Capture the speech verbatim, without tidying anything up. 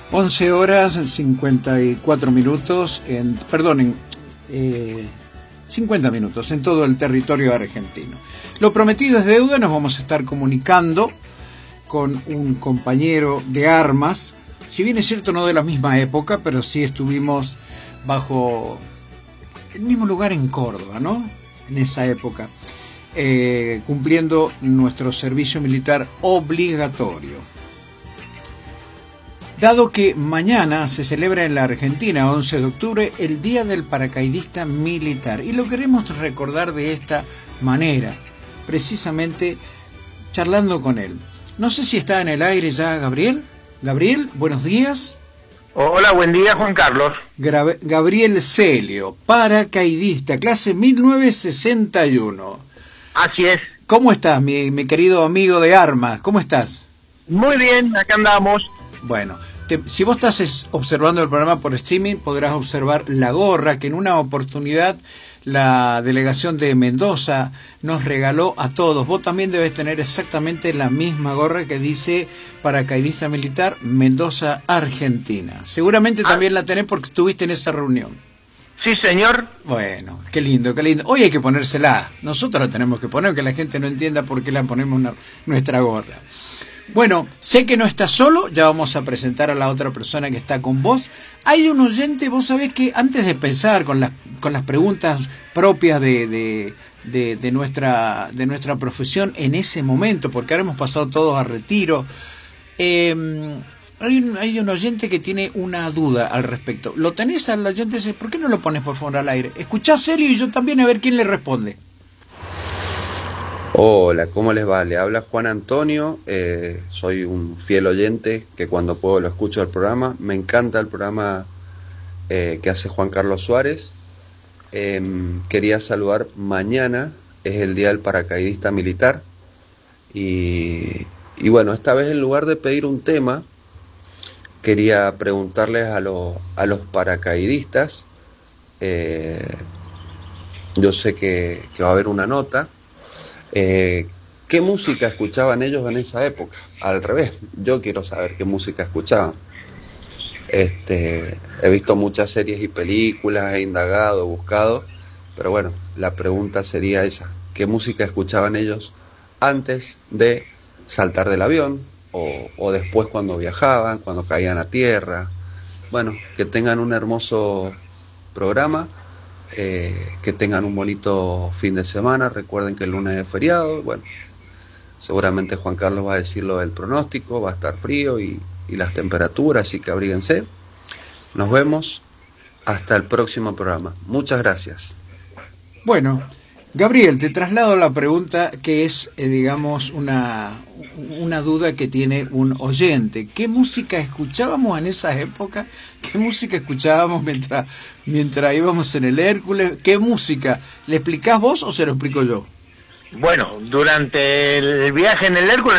once horas cincuenta y cuatro minutos, en, perdonen, eh, cincuenta minutos en todo el territorio argentino. Lo prometido es deuda, nos vamos a estar comunicando con un compañero de armas, si bien es cierto no de la misma época, pero sí estuvimos bajo el mismo lugar en Córdoba, ¿no? En esa época, eh, cumpliendo nuestro servicio militar obligatorio. Dado que mañana se celebra en la Argentina, once de octubre, el Día del Paracaidista Militar, y lo queremos recordar de esta manera, precisamente charlando con él. No sé si está en el aire ya Gabriel. Gabriel, buenos días. Hola, buen día, Juan Carlos. Gra- Gabriel Celio, paracaidista, clase mil novecientos sesenta y uno. Así es. ¿Cómo estás, mi, mi querido amigo de armas? ¿Cómo estás? Muy bien, acá andamos. Bueno, te, si vos estás es, observando el programa por streaming, podrás observar la gorra que en una oportunidad la delegación de Mendoza nos regaló a todos. Vos también debes tener exactamente la misma gorra que dice Paracaidista Militar Mendoza, Argentina. Seguramente ah. también la tenés porque estuviste en esa reunión. Sí, señor. Bueno, qué lindo, qué lindo. Hoy hay que ponérsela. Nosotros la tenemos que poner, que la gente no entienda por qué la ponemos una, nuestra gorra. Bueno, sé que no estás solo, ya vamos a presentar a la otra persona que está con vos. Hay un oyente, vos sabés que antes de pensar con las, con las preguntas propias de, de, de, de, nuestra, de nuestra profesión en ese momento, porque ahora hemos pasado todos a retiro, eh, hay, un, hay un oyente que tiene una duda al respecto. ¿Lo tenés al oyente ese? ¿Por qué no lo pones por favor al aire? Escuchá Celio y yo también a ver quién le responde. Hola, ¿cómo les va? Le habla Juan Antonio, eh, soy un fiel oyente que cuando puedo lo escucho el programa. Me encanta el programa eh, que hace Juan Carlos Suárez. Eh, quería saludar, mañana es el Día del Paracaidista Militar y, y bueno, esta vez en lugar de pedir un tema, quería preguntarles a, lo, a los paracaidistas, eh, yo sé que, que va a haber una nota. Eh, ¿Qué música escuchaban ellos en esa época? Al revés, yo quiero saber qué música escuchaban. Este, he visto muchas series y películas, he indagado, buscado, pero bueno, la pregunta sería esa: ¿qué música escuchaban ellos antes de saltar del avión o, o después cuando viajaban, cuando caían a tierra? Bueno, que tengan un hermoso programa. Eh, que tengan un bonito fin de semana. Recuerden que el lunes es feriado. Bueno, seguramente Juan Carlos va a decir lo del pronóstico, va a estar frío y, y las temperaturas, así que abríguense. Nos vemos hasta el próximo programa. Muchas gracias. Bueno, Gabriel, te traslado la pregunta que es, eh, digamos, una, una duda que tiene un oyente. ¿Qué música escuchábamos en esa época? ¿Qué música escuchábamos mientras, mientras íbamos en el Hércules? ¿Qué música? ¿Le explicás vos o se lo explico yo? Bueno, durante el viaje en el Hércules